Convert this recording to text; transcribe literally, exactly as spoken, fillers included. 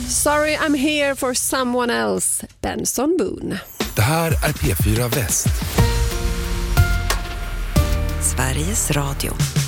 Sorry I'm here for someone else, Benson Boone. Det här är P fyra Väst. Sveriges Radio.